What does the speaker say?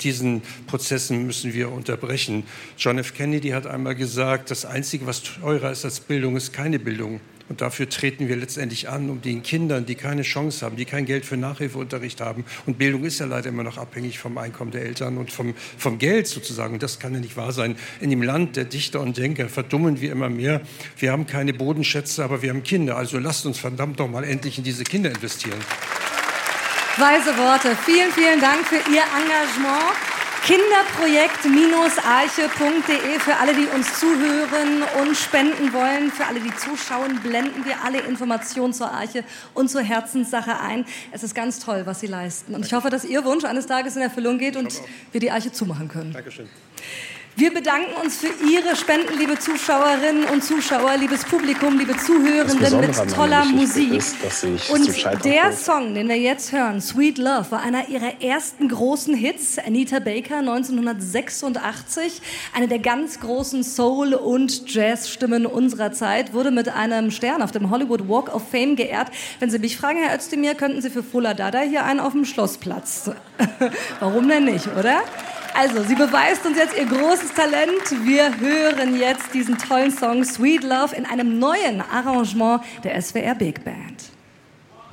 diesen Prozessen müssen wir unterbrechen. John F. Kennedy hat einmal gesagt, das Einzige, was teurer ist als Bildung, ist keine Bildung. Und dafür treten wir letztendlich an, um den Kindern, die keine Chance haben, die kein Geld für Nachhilfeunterricht haben. Und Bildung ist ja leider immer noch abhängig vom Einkommen der Eltern und vom Geld sozusagen. Und das kann ja nicht wahr sein. In dem Land der Dichter und Denker verdummen wir immer mehr. Wir haben keine Bodenschätze, aber wir haben Kinder. Also lasst uns verdammt doch mal endlich in diese Kinder investieren. Weise Worte. Vielen, vielen Dank für Ihr Engagement. Kinderprojekt-arche.de für alle, die uns zuhören und spenden wollen. Für alle, die zuschauen, blenden wir alle Informationen zur Arche und zur Herzenssache ein. Es ist ganz toll, was Sie leisten. Und ich hoffe, dass Ihr Wunsch eines Tages in Erfüllung geht und wir die Arche zumachen können. Dankeschön. Wir bedanken uns für Ihre Spenden, liebe Zuschauerinnen und Zuschauer, liebes Publikum, liebe Zuhörenden mit toller Musik. Und der Song, den wir jetzt hören, Sweet Love, war einer ihrer ersten großen Hits. Anita Baker 1986, eine der ganz großen Soul- und Jazzstimmen unserer Zeit, wurde mit einem Stern auf dem Hollywood Walk of Fame geehrt. Wenn Sie mich fragen, Herr Özdemir, könnten Sie für Fola Dada hier einen auf dem Schlossplatz. Warum denn nicht, oder? Also, sie beweist uns jetzt ihr großes Talent. Wir hören jetzt diesen tollen Song Sweet Love in einem neuen Arrangement der SWR Big Band.